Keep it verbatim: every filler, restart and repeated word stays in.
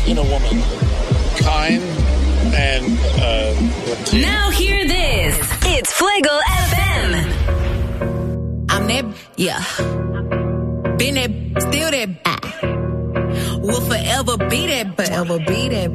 in a woman. Kind and uh, now hear this. It's Fuego F M. I'm that, yeah. Been that, still that. Will forever be that, forever be that.